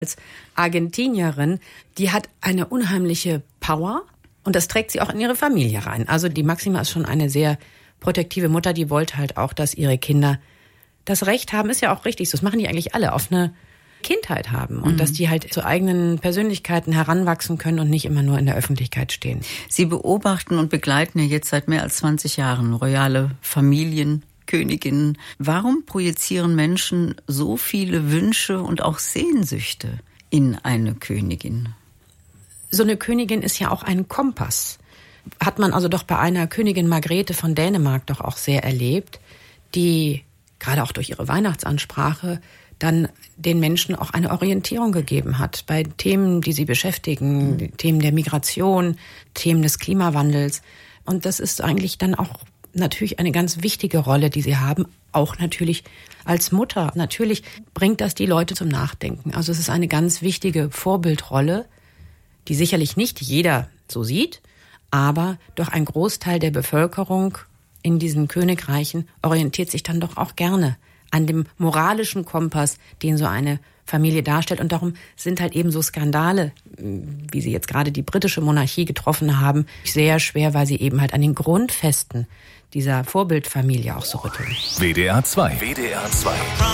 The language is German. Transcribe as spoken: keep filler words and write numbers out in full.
Als Argentinierin, die hat eine unheimliche Power und das trägt sie auch in ihre Familie rein. Also die Máxima ist schon eine sehr protektive Mutter, die wollte halt auch, dass ihre Kinder das Recht haben, ist ja auch richtig, so, das machen die eigentlich alle, auf eine Kindheit haben und mhm. dass die halt zu eigenen Persönlichkeiten heranwachsen können und nicht immer nur in der Öffentlichkeit stehen. Sie beobachten und begleiten ja jetzt seit mehr als zwanzig Jahren royale Familien, Königinnen. Warum projizieren Menschen so viele Wünsche und auch Sehnsüchte in eine Königin? So eine Königin ist ja auch ein Kompass. Hat man also doch bei einer Königin Margrethe von Dänemark doch auch sehr erlebt, die gerade auch durch ihre Weihnachtsansprache dann den Menschen auch eine Orientierung gegeben hat bei Themen, die sie beschäftigen, mhm. Themen der Migration, Themen des Klimawandels. Und das ist eigentlich dann auch natürlich eine ganz wichtige Rolle, die sie haben, auch natürlich als Mutter. Natürlich bringt das die Leute zum Nachdenken. Also es ist eine ganz wichtige Vorbildrolle, die sicherlich nicht jeder so sieht, aber doch ein Großteil der Bevölkerung in diesen Königreichen orientiert sich dann doch auch gerne an dem moralischen Kompass, den so eine Familie darstellt. Und darum sind halt eben so Skandale, wie sie jetzt gerade die britische Monarchie getroffen haben, sehr schwer, weil sie eben halt an den Grundfesten dieser Vorbildfamilie auch so rütteln. W D R zwei. W D R zwei.